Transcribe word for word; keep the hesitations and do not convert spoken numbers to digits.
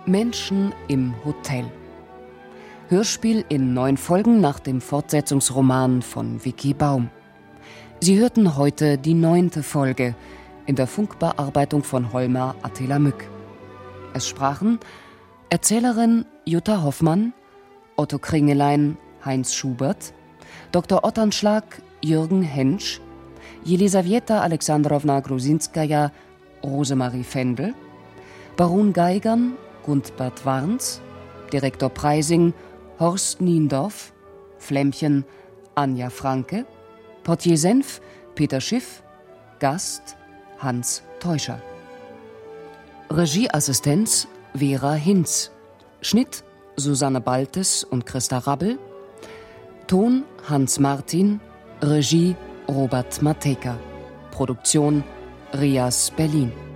Menschen im Hotel. Hörspiel in neun Folgen nach dem Fortsetzungsroman von Vicky Baum. Sie hörten heute die neunte Folge in der Funkbearbeitung von Holmer Attila Mück. Es sprachen Erzählerin Jutta Hoffmann, Otto Kringelein Heinz Schubert, Doktor Otternschlag Jürgen Hensch, Jelisaweta Alexandrowna Grusinskaja Rosemarie Fendel, Baron Geigern Gundbert Warns, Direktor Preising Horst Niendorf, Flämmchen Anja Franke, Portier Senf Peter Schiff, Gast Hans Teuscher. Regieassistenz Vera Hinz, Schnitt Susanne Baltes und Christa Rabbel, Ton Hans Martin, Regie Robert Matejka, Produktion Rias Berlin.